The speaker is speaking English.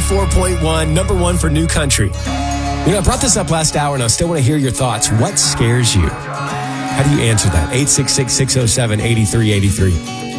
94.1, number one for new country. You know, I brought this up last hour, and I still want to hear your thoughts. What scares you? How do you answer that? 866-607-8383.